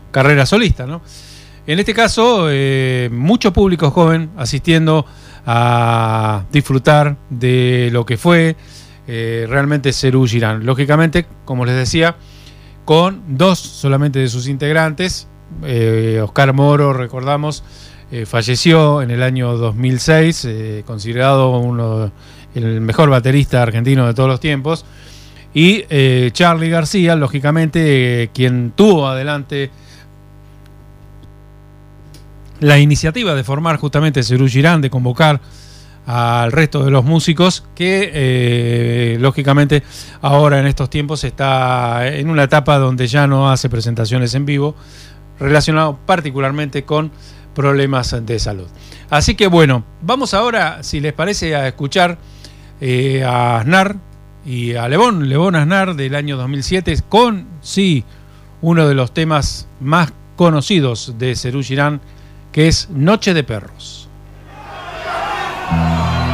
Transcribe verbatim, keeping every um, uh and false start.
carrera solista, ¿no? En este caso, eh, mucho público joven asistiendo a disfrutar de lo que fue eh, realmente Serú Girán. Lógicamente, como les decía, con dos solamente de sus integrantes. eh, Oscar Moro, recordamos, eh, falleció en el año dos mil seis, eh, considerado uno el mejor baterista argentino de todos los tiempos, y eh, Charly García, lógicamente, eh, quien tuvo adelante la iniciativa de formar justamente Serú Girán, de convocar al resto de los músicos, que eh, lógicamente ahora en estos tiempos está en una etapa donde ya no hace presentaciones en vivo, relacionado particularmente con problemas de salud. Así que bueno, vamos ahora, si les parece, a escuchar eh, a Aznar y a Lebón, Lebón Aznar del año dos mil siete, con, sí, uno de los temas más conocidos de Serú Girán, que es Noche de Perros.